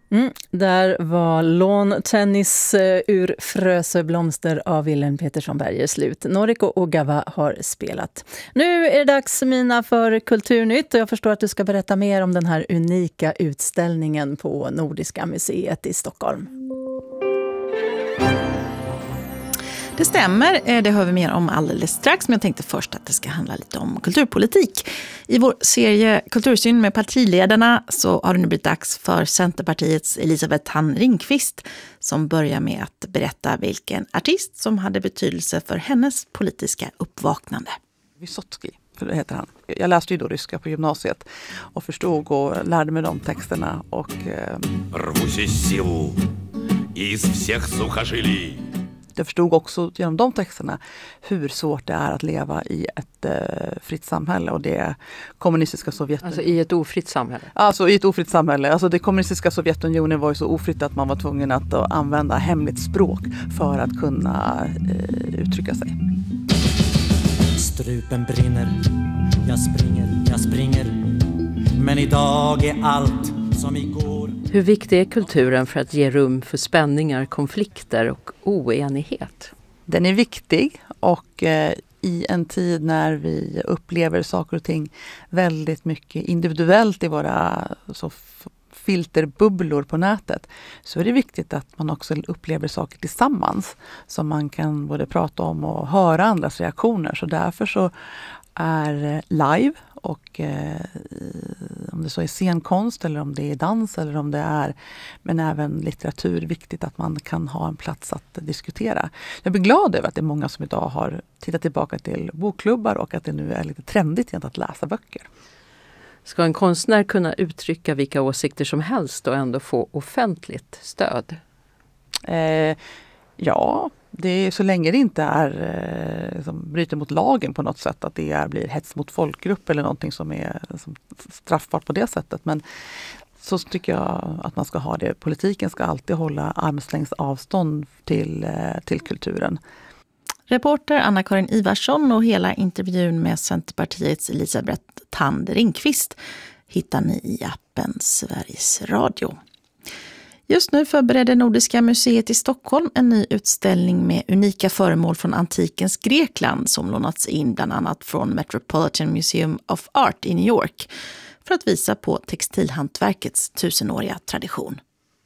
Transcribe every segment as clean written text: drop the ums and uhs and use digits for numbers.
Där var Lawn Tennis ur Frösöblomster av Wilhelm Petersson Berger slut. Noriko Ogawa har spelat. Nu är det dags, Mina, för Kulturnytt. Och jag förstår att du ska berätta mer om den här unika utställningen på Nordiska museet i Stockholm. Det stämmer, det hör vi mer om alldeles strax, men jag tänkte först att det ska handla lite om kulturpolitik. I vår serie Kultursyn med partiledarna så har det nu blivit dags för Centerpartiets Elisabeth Thand Ringqvist som börjar med att berätta vilken artist som hade betydelse för hennes politiska uppvaknande. Vysotsky, för det heter han. Jag läste ju då ryska på gymnasiet och förstod och lärde mig de texterna. Och jag förstod också genom de texterna hur svårt det är att leva i ett fritt samhälle, och det kommunistiska Sovjetunionen. Alltså i ett ofritt samhälle? Alltså i ett ofritt samhälle. Alltså det kommunistiska Sovjetunionen var ju så ofritt att man var tvungen att använda hemligt språk för att kunna uttrycka sig. Strupen brinner, jag springer, men idag är allt som igår. Hur viktig är kulturen för att ge rum för spänningar, konflikter och oenighet? Den är viktig, och i en tid när vi upplever saker och ting väldigt mycket individuellt i våra filterbubblor på nätet, så är det viktigt att man också upplever saker tillsammans som man kan både prata om och höra andras reaktioner. Så därför så är live, och om det så är scenkonst eller om det är dans eller om det är, men även litteratur, viktigt att man kan ha en plats att diskutera. Jag blir glad över att det är många som idag har tittat tillbaka till bokklubbar och att det nu är lite trendigt att läsa böcker. Ska en konstnär kunna uttrycka vilka åsikter som helst och ändå få offentligt stöd? Ja, det är så länge det inte är som bryter mot lagen på något sätt, att det blir hets mot folkgrupp eller någonting som är straffbart på det sättet. Men så tycker jag att man ska ha det. Politiken ska alltid hålla armslängds avstånd till kulturen. Reporter Anna-Karin Ivarsson och hela intervjun med Centerpartiets Elisabeth Thand Ringqvist hittar ni i appen Sveriges Radio. Just nu förbereder Nordiska museet i Stockholm en ny utställning med unika föremål från antikens Grekland som lånats in bland annat från Metropolitan Museum of Art i New York för att visa på textilhantverkets tusenåriga tradition.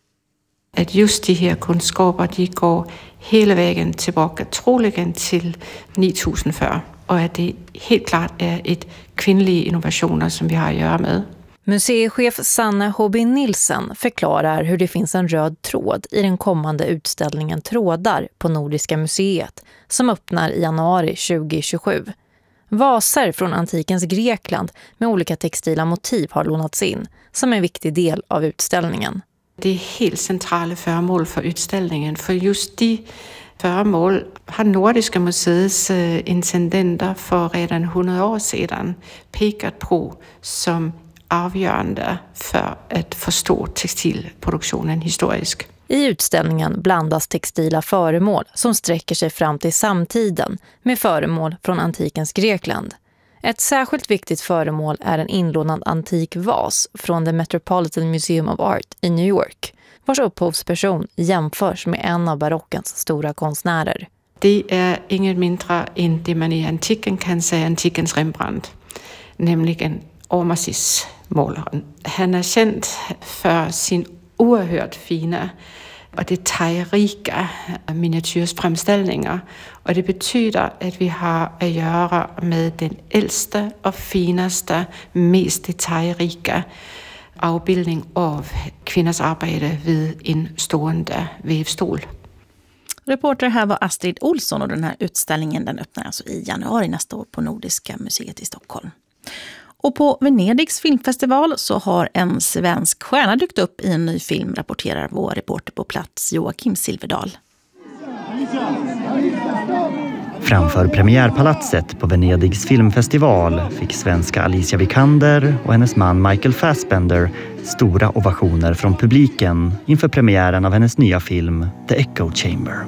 Att just de här kunskaper de går hela vägen tillbaka troligen till 9000 før, och att det helt klart är ett kvinnliga innovationer som vi har att göra med. Museichef Sanne Hobin Nilsen förklarar hur det finns en röd tråd i den kommande utställningen Trådar på Nordiska museet som öppnar i januari 2027. Vaser från antikens Grekland med olika textila motiv har lånats in som en viktig del av utställningen. Det är helt centrala föremål för utställningen, för just de föremål har Nordiska museets intendenter för redan 100 år sedan pekat på som avgörande för att förstå textilproduktionen historiskt. I utställningen blandas textila föremål som sträcker sig fram till samtiden med föremål från antikens Grekland. Ett särskilt viktigt föremål är en inlånad antik vas från The Metropolitan Museum of Art i New York, vars upphovsperson jämförs med en av barockens stora konstnärer. Det är inget mindre än det man i antiken kan säga antikens Rembrandt, nämligen Ormasis målaren. Han är känd för sin oerhört fina och detaljrika miniatyrframställningar. Och det betyder att vi har att göra med den äldsta och finaste, mest detaljrika avbildning av kvinnors arbete vid en stående vävstol. Reporter här var Astrid Olsson, och den här utställningen den öppnar alltså i januari nästa år på Nordiska museet i Stockholm. Och på Venedigs filmfestival så har en svensk stjärna dykt upp i en ny film, rapporterar vår reporter på plats Joakim Silverdal. Framför premiärpalatset på Venedigs filmfestival fick svenska Alicia Vikander och hennes man Michael Fassbender stora ovationer från publiken inför premiären av hennes nya film The Echo Chamber.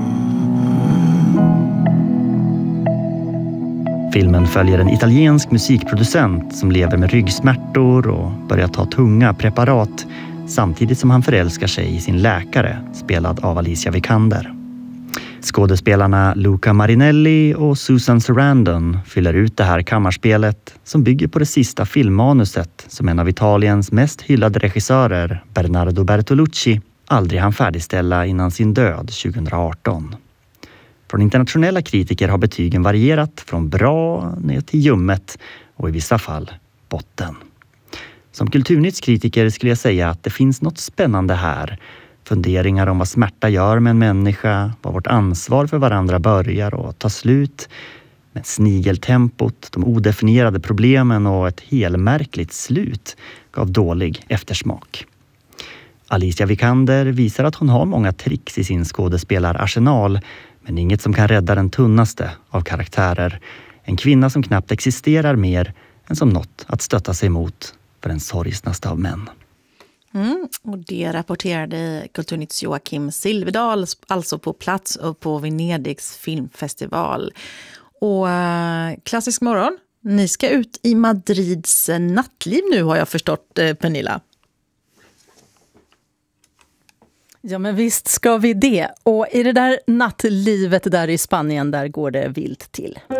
Filmen följer en italiensk musikproducent som lever med ryggsmärtor och börjar ta tunga preparat samtidigt som han förälskar sig i sin läkare, spelad av Alicia Vikander. Skådespelarna Luca Marinelli och Susan Sarandon fyller ut det här kammarspelet som bygger på det sista filmmanuset som en av Italiens mest hyllade regissörer, Bernardo Bertolucci, aldrig hann färdigställa innan sin död 2018. Från internationella kritiker har betygen varierat från bra ner till ljummet och i vissa fall botten. Som kulturnyttskritiker skulle jag säga att det finns något spännande här. Funderingar om vad smärta gör med en människa, vad vårt ansvar för varandra börjar och tar slut. Men snigeltempot, de odefinierade problemen och ett helmärkligt slut gav dålig eftersmak. Alicia Vikander visar att hon har många tricks i sin skådespelararsenal, men inget som kan rädda den tunnaste av karaktärer. En kvinna som knappt existerar mer än som något att stötta sig mot för den sorgsnaste av män. Och det rapporterade Kulturnytts Joakim Silverdal, alltså på plats och på Venedigs filmfestival. Och Klassisk morgon, ni ska ut i Madrids nattliv nu, har jag förstått, Pernilla. Ja, men visst ska vi det. Och i det där nattlivet där i Spanien, där går det vilt till.